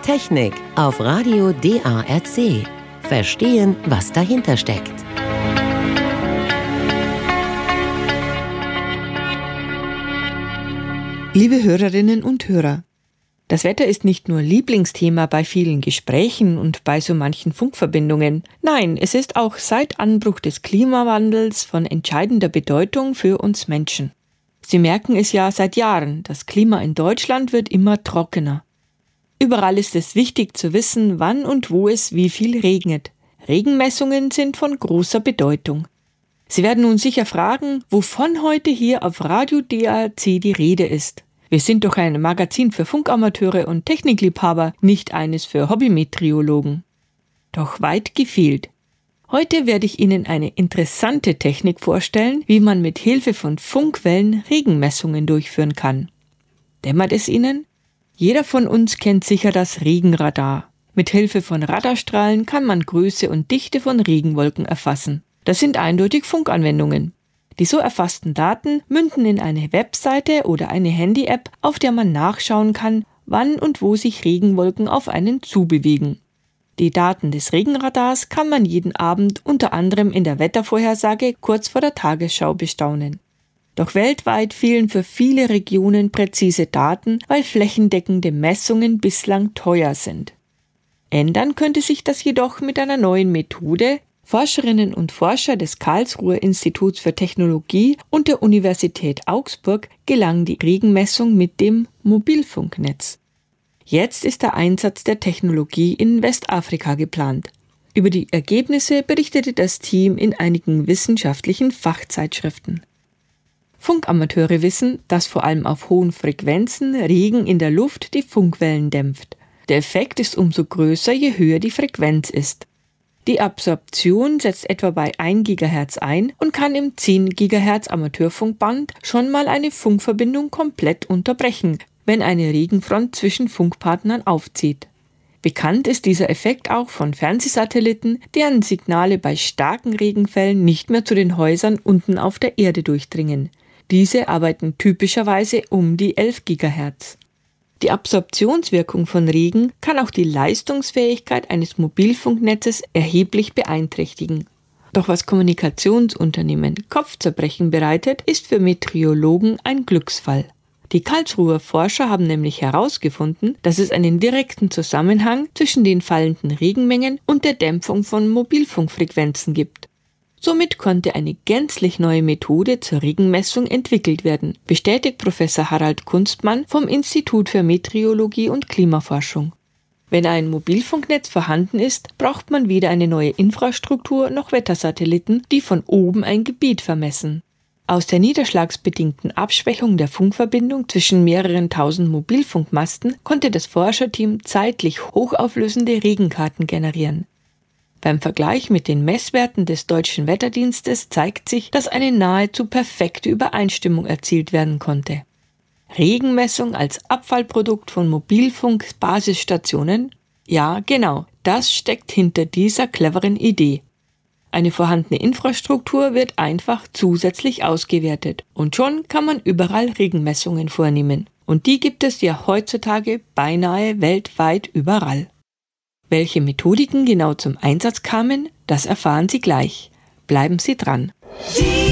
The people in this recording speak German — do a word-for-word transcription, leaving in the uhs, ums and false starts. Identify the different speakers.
Speaker 1: Technik auf Radio D A R C. Verstehen, was dahinter steckt.
Speaker 2: Liebe Hörerinnen und Hörer, das Wetter ist nicht nur Lieblingsthema bei vielen Gesprächen und bei so manchen Funkverbindungen. Nein, es ist auch seit Anbruch des Klimawandels von entscheidender Bedeutung für uns Menschen. Sie merken es ja seit Jahren, das Klima in Deutschland wird immer trockener. Überall ist es wichtig zu wissen, wann und wo es wie viel regnet. Regenmessungen sind von großer Bedeutung. Sie werden nun sicher fragen, wovon heute hier auf Radio D A R C die Rede ist. Wir sind doch ein Magazin für Funkamateure und Technikliebhaber, nicht eines für Hobbymeteorologen. Doch weit gefehlt. Heute werde ich Ihnen eine interessante Technik vorstellen, wie man mit Hilfe von Funkwellen Regenmessungen durchführen kann. Dämmert es Ihnen? Jeder von uns kennt sicher das Regenradar. Mit Hilfe von Radarstrahlen kann man Größe und Dichte von Regenwolken erfassen. Das sind eindeutig Funkanwendungen. Die so erfassten Daten münden in eine Webseite oder eine Handy-App, auf der man nachschauen kann, wann und wo sich Regenwolken auf einen zubewegen. Die Daten des Regenradars kann man jeden Abend unter anderem in der Wettervorhersage kurz vor der Tagesschau bestaunen. Doch weltweit fehlen für viele Regionen präzise Daten, weil flächendeckende Messungen bislang teuer sind. Ändern könnte sich das jedoch mit einer neuen Methode. Forscherinnen und Forscher des Karlsruher Instituts für Technologie und der Universität Augsburg gelang die Regenmessung mit dem Mobilfunknetz. Jetzt ist der Einsatz der Technologie in Westafrika geplant. Über die Ergebnisse berichtete das Team in einigen wissenschaftlichen Fachzeitschriften. Funkamateure wissen, dass vor allem auf hohen Frequenzen Regen in der Luft die Funkwellen dämpft. Der Effekt ist umso größer, je höher die Frequenz ist. Die Absorption setzt etwa bei ein Gigahertz ein und kann im zehn Gigahertz Amateurfunkband schon mal eine Funkverbindung komplett unterbrechen, wenn eine Regenfront zwischen Funkpartnern aufzieht. Bekannt ist dieser Effekt auch von Fernsehsatelliten, deren Signale bei starken Regenfällen nicht mehr zu den Häusern unten auf der Erde durchdringen. Diese arbeiten typischerweise um die elf Gigahertz. Die Absorptionswirkung von Regen kann auch die Leistungsfähigkeit eines Mobilfunknetzes erheblich beeinträchtigen. Doch was Kommunikationsunternehmen Kopfzerbrechen bereitet, ist für Meteorologen ein Glücksfall. Die Karlsruher Forscher haben nämlich herausgefunden, dass es einen direkten Zusammenhang zwischen den fallenden Regenmengen und der Dämpfung von Mobilfunkfrequenzen gibt. Somit konnte eine gänzlich neue Methode zur Regenmessung entwickelt werden, bestätigt Professor Harald Kunstmann vom Institut für Meteorologie und Klimaforschung. Wenn ein Mobilfunknetz vorhanden ist, braucht man weder eine neue Infrastruktur noch Wettersatelliten, die von oben ein Gebiet vermessen. Aus der niederschlagsbedingten Abschwächung der Funkverbindung zwischen mehreren tausend Mobilfunkmasten konnte das Forscherteam zeitlich hochauflösende Regenkarten generieren. Beim Vergleich mit den Messwerten des Deutschen Wetterdienstes zeigt sich, dass eine nahezu perfekte Übereinstimmung erzielt werden konnte. Regenmessung als Abfallprodukt von Mobilfunk-Basisstationen? Ja, genau, das steckt hinter dieser cleveren Idee. Eine vorhandene Infrastruktur wird einfach zusätzlich ausgewertet und schon kann man überall Regenmessungen vornehmen. Und die gibt es ja heutzutage beinahe weltweit überall. Welche Methodiken genau zum Einsatz kamen, das erfahren Sie gleich. Bleiben Sie dran.